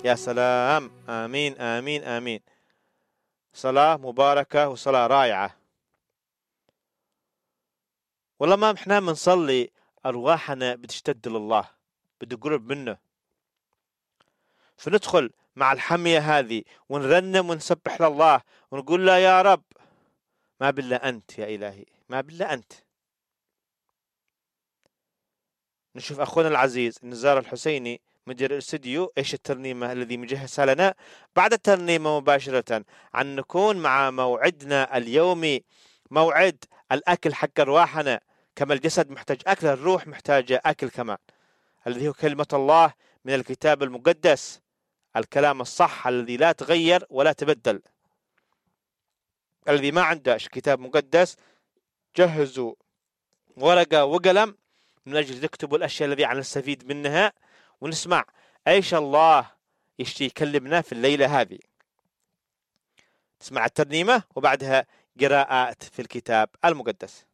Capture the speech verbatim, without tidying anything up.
يا سلام، آمين آمين آمين. صلاة مباركة وصلاة رائعة. والله ما احنا بنصلي أرواحنا بتشتد لله، بدي قرب منه، فندخل مع الحمية هذه ونرنم ونسبح لله ونقول له يا رب ما بالله أنت يا إلهي، ما بالله أنت. نشوف أخونا العزيز نزار الحسيني مدير الاستديو إيش الترنيمة الذي مجهزها لنا بعد الترنيمة مباشرة، عن نكون مع موعدنا اليومي، موعد الأكل حق أرواحنا. كما الجسد محتاج أكل، الروح محتاجة أكل كمان، الذي هو كلمة الله من الكتاب المقدس، الكلام الصح الذي لا تغير ولا تبدل. الذي ما عنده كتاب مقدس جهزوا ورقة وقلم من أجل تكتبوا الأشياء التي نستفيد منها، ونسمع إيش الله يشتي يكلمنا في الليلة هذه. نسمع الترنيمة وبعدها قراءات في الكتاب المقدس.